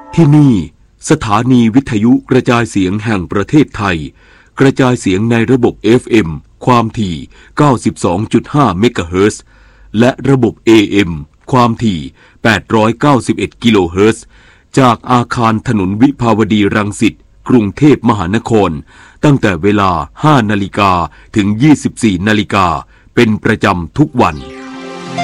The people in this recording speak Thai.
ที่นี่สถานีวิทยุกระจายเสียงแห่งประเทศไทยกระจายเสียงในระบบ FM ความถี่ 92.5 เมกะเฮิรตซ์ และระบบ AM ความถี่ 891 กิโลเฮิรตซ์ จากอาคารถนนวิภาวดีรังสิต กรุงเทพมหานคร ตั้งแต่เวลา 5 นาฬิกาถึง 24 นาฬิกาเป็นประจำทุกวัน